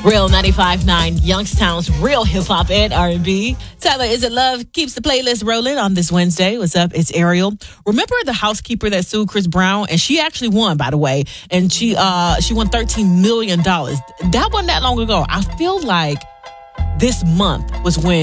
Real 95.9 Youngstown's real hip-hop and R&B. Tyler, Is It Love keeps the playlist rolling on this Wednesday. What's up? It's Ariel. Remember the housekeeper that sued Chris Brown? And she actually won, by the way. And she won $13 million. That wasn't that long ago. I feel like this month was when